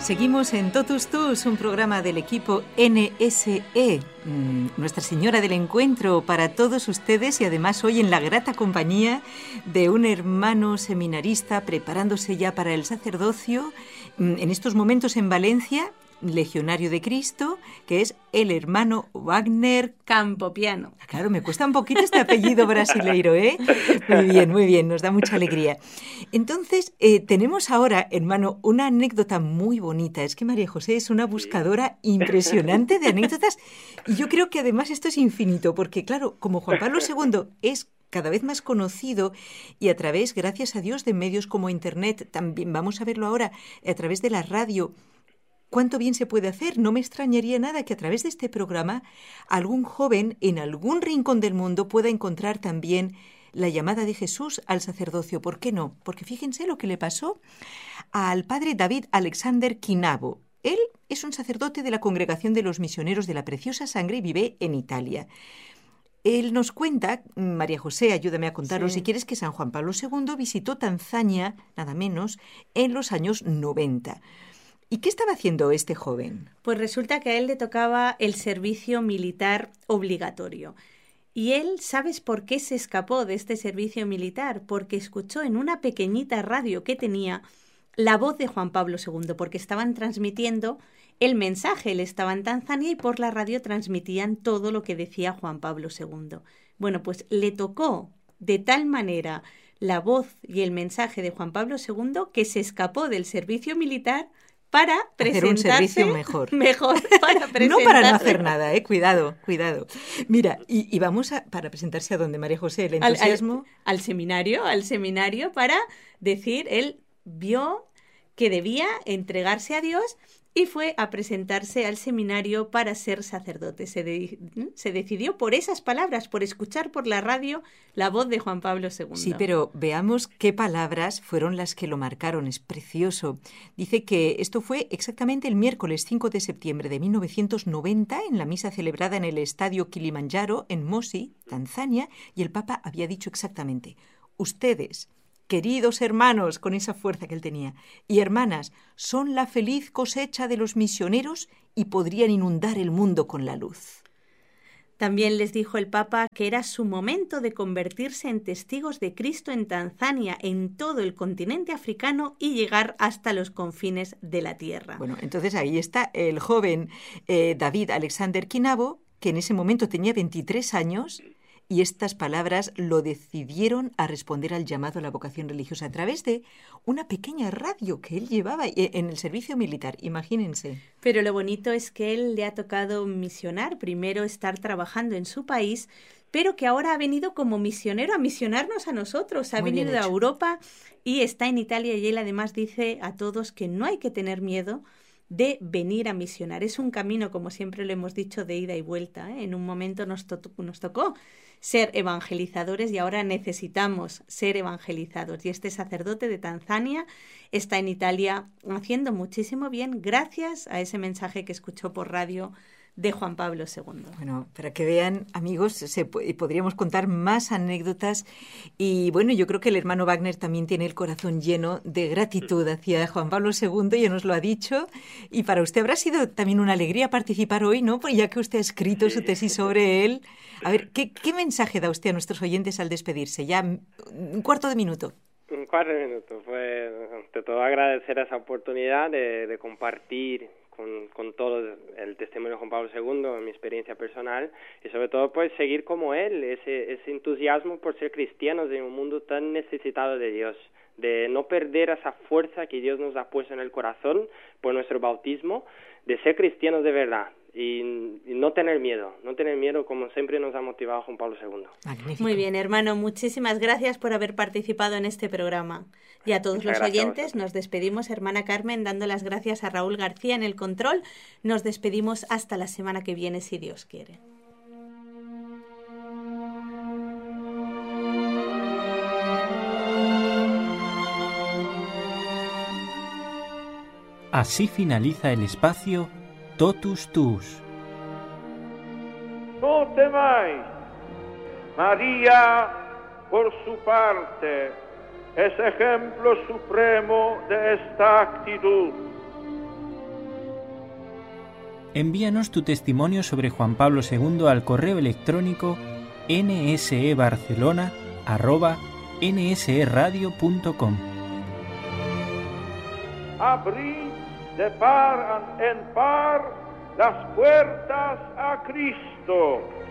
Seguimos en Totus Tus, un programa del equipo NSE, Nuestra Señora del Encuentro, para todos ustedes, y además hoy en la grata compañía de un hermano seminarista preparándose ya para el sacerdocio, en estos momentos en Valencia, legionario de Cristo, que es el hermano Wagner Campopiano. Claro, me cuesta un poquito este apellido brasileiro, ¿eh? Muy bien, nos da mucha alegría. Entonces, tenemos ahora, hermano, una anécdota muy bonita. Es que María José es una buscadora impresionante de anécdotas, y yo creo que además esto es infinito, porque claro, como Juan Pablo II es cada vez más conocido, y a través, gracias a Dios, de medios como Internet, también vamos a verlo ahora, a través de la radio, cuánto bien se puede hacer. No me extrañaría nada que a través de este programa algún joven en algún rincón del mundo pueda encontrar también la llamada de Jesús al sacerdocio. ¿Por qué no? Porque fíjense lo que le pasó al padre David Alexander Kinabo. Él es un sacerdote de la Congregación de los Misioneros de la Preciosa Sangre y vive en Italia. Él nos cuenta, María José, ayúdame a contaros, si quieres, que San Juan Pablo II visitó Tanzania, nada menos, en los años 90. ¿Y qué estaba haciendo este joven? Pues resulta que a él le tocaba el servicio militar obligatorio. Y él, ¿sabes por qué se escapó de este servicio militar? Porque escuchó en una pequeñita radio que tenía la voz de Juan Pablo II, porque estaban transmitiendo el mensaje. Él estaba en Tanzania y por la radio transmitían todo lo que decía Juan Pablo II. Bueno, pues le tocó de tal manera la voz y el mensaje de Juan Pablo II que se escapó del servicio militar para presentarse hacer un servicio mejor para presentarse. No para no hacer nada, cuidado. Mira, y vamos para presentarse a donde, María José, el entusiasmo. Al seminario para decir, él vio que debía entregarse a Dios y fue a presentarse al seminario para ser sacerdote. Se decidió por esas palabras, por escuchar por la radio la voz de Juan Pablo II. Sí, pero veamos qué palabras fueron las que lo marcaron. Es precioso. Dice que esto fue exactamente el miércoles 5 de septiembre de 1990, en la misa celebrada en el estadio Kilimanjaro, en Moshi, Tanzania, y el Papa había dicho exactamente: ustedes, queridos hermanos, con esa fuerza que él tenía, y hermanas, son la feliz cosecha de los misioneros y podrían inundar el mundo con la luz. También les dijo el Papa que era su momento de convertirse en testigos de Cristo en Tanzania, en todo el continente africano, y llegar hasta los confines de la tierra. Bueno, entonces ahí está el joven David Alexander Kinabo, que en ese momento tenía 23 años, y estas palabras lo decidieron a responder al llamado a la vocación religiosa a través de una pequeña radio que él llevaba en el servicio militar, imagínense. Pero lo bonito es que él le ha tocado misionar, primero estar trabajando en su país, pero que ahora ha venido como misionero a misionarnos a nosotros, ha venido a Europa y está en Italia, y él además dice a todos que no hay que tener miedo de venir a misionar. Es un camino, como siempre lo hemos dicho, de ida y vuelta, ¿eh? En un momento nos tocó ser evangelizadores y ahora necesitamos ser evangelizados. Y este sacerdote de Tanzania está en Italia haciendo muchísimo bien gracias a ese mensaje que escuchó por radio de Juan Pablo II. Bueno, para que vean, amigos, podríamos contar más anécdotas, y bueno, yo creo que el hermano Wagner también tiene el corazón lleno de gratitud hacia Juan Pablo II, ya nos lo ha dicho, y para usted habrá sido también una alegría participar hoy, ¿no? Pues ya que usted ha escrito su tesis sobre él. A ver, ¿qué mensaje da usted a nuestros oyentes al despedirse? Ya un cuarto de minuto. Un cuarto de minuto. Pues ante todo agradecer esa oportunidad de compartir con todo el testimonio de Juan Pablo II, mi experiencia personal, y sobre todo pues seguir como él, ese entusiasmo por ser cristianos en un mundo tan necesitado de Dios, de no perder esa fuerza que Dios nos ha puesto en el corazón por nuestro bautismo, de ser cristianos de verdad y no tener miedo como siempre nos ha motivado Juan Pablo II. Magnífico. Muy bien, hermano, muchísimas gracias por haber participado en este programa. Y a todos los oyentes nos despedimos, hermana Carmen, dando las gracias a Raúl García en el control. Nos despedimos hasta la semana que viene, si Dios quiere. Así finaliza el espacio Totus Tus. No temáis. María, por su parte, es ejemplo supremo de esta actitud. Envíanos tu testimonio sobre Juan Pablo II al correo electrónico nsebarcelona@nseradio.com. Abrid de par en par las puertas a Cristo.